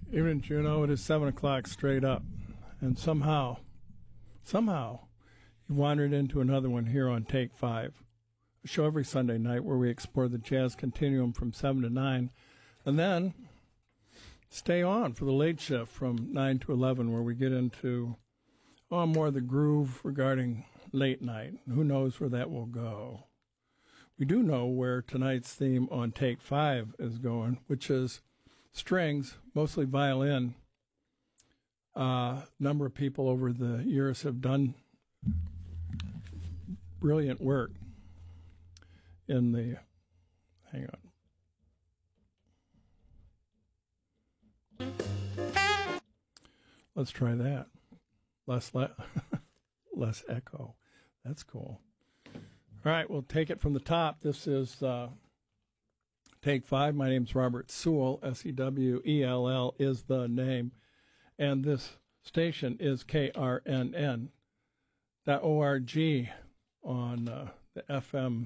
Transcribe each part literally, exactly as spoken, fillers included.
Evening, Juno. It is seven o'clock straight up. And somehow, somehow, you wandered into another one here on Take Five, a show every Sunday night where we explore the jazz continuum from seven to nine, and then stay on for the late shift from nine to eleven, where we get into oh, more of the groove regarding late night. Who knows where that will go? We do know where tonight's theme on Take Five is going, which is strings, mostly violin. A uh, number of people over the years have done brilliant work in the, hang on. Let's try that. Less, le- less echo. That's cool. All right, we'll take it from the top. This is uh, Take Five. My name's Robert Sewell. S E W E L L is the name. And this station is K R N N dot org on uh, the F M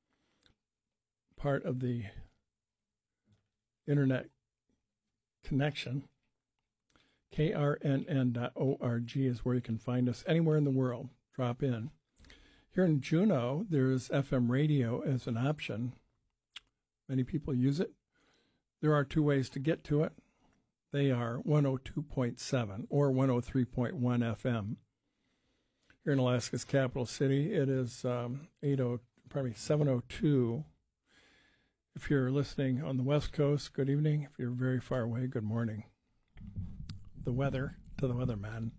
part of the internet connection. K R N N dot org is where you can find us anywhere in the world. Drop in. Here in Juneau, there's F M radio as an option. Many people use it. There are two ways to get to it. They are one oh two point seven or one oh three point one F M. Here in Alaska's capital city, it is um, eight oh, probably seven oh two. If you're listening on the West Coast, good evening. If you're very far away, good morning. The weather to the weatherman.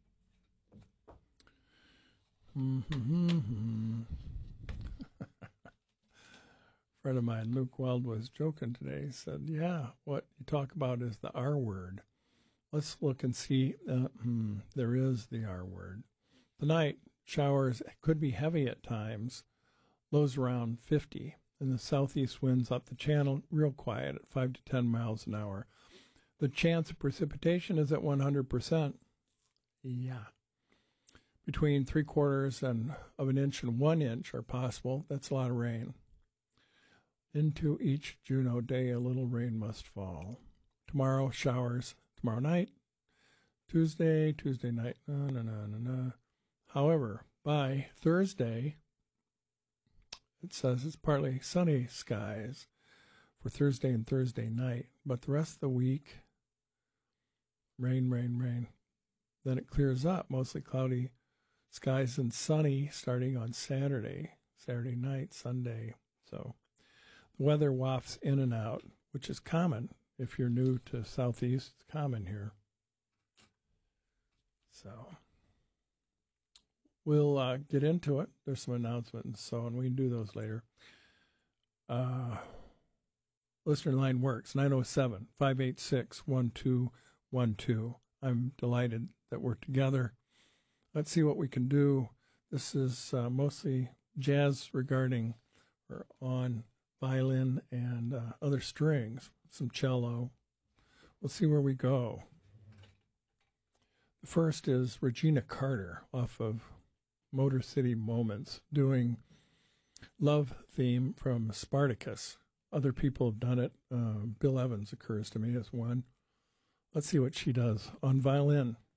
Mm-hmm. Friend of mine, Luke Weld, was joking today. He said, yeah, what you talk about is the R word. Let's look and see. Uh, hmm, there is the R word. Tonight, showers could be heavy at times. Lows around fifty. And the southeast winds up the channel real quiet at five to ten miles an hour. The chance of precipitation is at one hundred percent. Yeah. Between three quarters and of an inch and one inch are possible. That's a lot of rain. Into each Juneau day, a little rain must fall. Tomorrow, showers. Tomorrow night. Tuesday, Tuesday night. No, no, no, no, no. However, by Thursday, it says it's partly sunny skies for Thursday and Thursday night. But the rest of the week, rain, rain, rain. Then it clears up, mostly cloudy skies and sunny starting on Saturday, Saturday night, Sunday. So the weather wafts in and out, which is common. If you're new to Southeast, it's common here. So we'll uh, get into it. There's some announcements and so on. We can do those later. Uh, listener line works, nine oh seven, five eight six, one two one two. I'm delighted that we're together. Let's see what we can do. This is uh, mostly jazz regarding or on violin and uh, other strings, some cello. We'll see where we go. The first is Regina Carter off of Motor City Moments doing Love Theme from Spartacus. Other people have done it. Uh, Bill Evans occurs to me as one. Let's see what she does on violin.